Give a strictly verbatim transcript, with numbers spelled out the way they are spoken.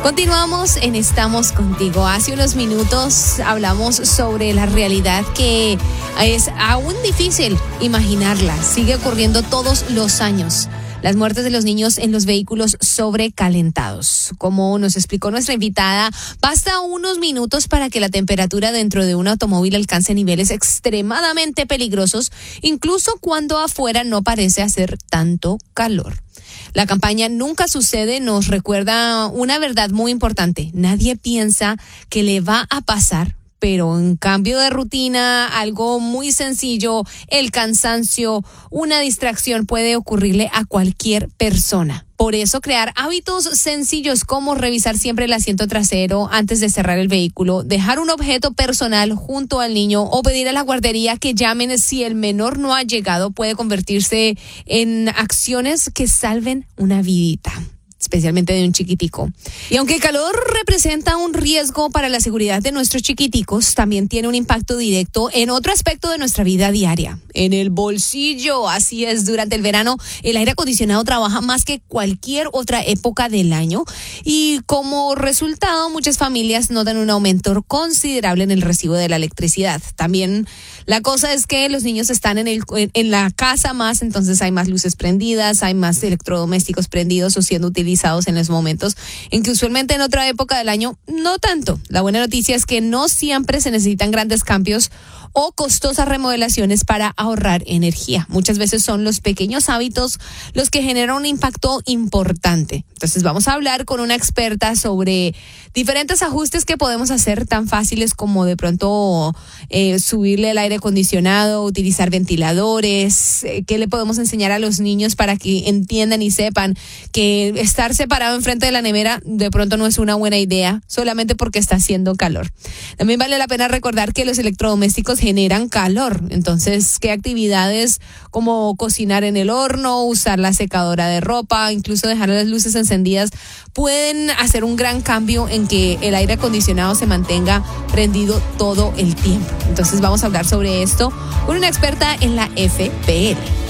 Continuamos en Estamos Contigo. Hace unos minutos hablamos sobre la realidad que es aún difícil imaginarla. Sigue ocurriendo todos los años. Las muertes de los niños en los vehículos sobrecalentados. Como nos explicó nuestra invitada, basta unos minutos para que la temperatura dentro de un automóvil alcance niveles extremadamente peligrosos, incluso cuando afuera no parece hacer tanto calor. La campaña Nunca Sucede nos recuerda una verdad muy importante. Nadie piensa que le va a pasar, pero en cambio de rutina, algo muy sencillo, el cansancio, una distracción puede ocurrirle a cualquier persona. Por eso, crear hábitos sencillos como revisar siempre el asiento trasero antes de cerrar el vehículo, dejar un objeto personal junto al niño o pedir a la guardería que llamen si el menor no ha llegado puede convertirse en acciones que salven una vidita, especialmente de un chiquitico. Y aunque el calor representa un riesgo para la seguridad de nuestros chiquiticos, también tiene un impacto directo en otro aspecto de nuestra vida diaria, en el bolsillo. Así es, durante el verano el aire acondicionado trabaja más que cualquier otra época del año y como resultado muchas familias notan un aumento considerable en el recibo de la electricidad. También la cosa es que los niños están en, el, en la casa más, entonces hay más luces prendidas, hay más electrodomésticos prendidos o siendo utilizados en los momentos en que usualmente en otra época del año no tanto. La buena noticia es que no siempre se necesitan grandes cambios o costosas remodelaciones para ahorrar energía. Muchas veces son los pequeños hábitos los que generan un impacto importante. Entonces vamos a hablar con una experta sobre diferentes ajustes que podemos hacer tan fáciles como de pronto eh, subirle el aire acondicionado, utilizar ventiladores, eh, qué le podemos enseñar a los niños para que entiendan y sepan que estar separado enfrente de la nevera de pronto no es una buena idea solamente porque está haciendo calor. También vale la pena recordar que los electrodomésticos generan calor, entonces qué actividades como cocinar en el horno, usar la secadora de ropa, incluso dejar las luces encendidas pueden hacer un gran cambio en que el aire acondicionado se mantenga prendido todo el tiempo. Entonces vamos a hablar sobre esto con una experta en la F P L.